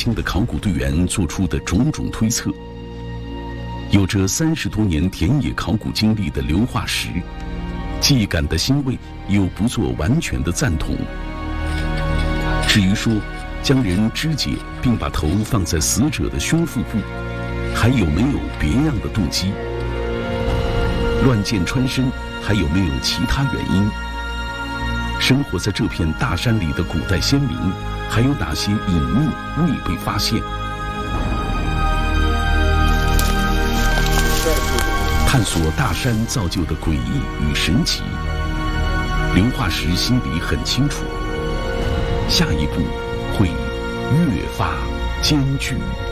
轻的考古队员做出的种种推测。有着30多年田野考古经历的硫化石，既感得欣慰，又不做完全的赞同。至于说将人肢解并把头放在死者的胸腹部，还有没有别样的动机？乱箭穿身还有没有其他原因？生活在这片大山里的古代先民，还有哪些隐秘未被发现？探索大山造就的诡异与神奇，硫化石心里很清楚，下一步会越发艰巨。